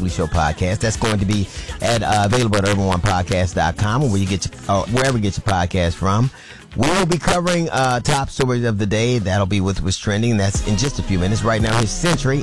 Beverly Show podcast. That's going to be available at urban1podcast.com or wherever you get your podcast from. We will be covering top stories of the day. That'll be with what's trending. That's in just a few minutes. Right now, here's Century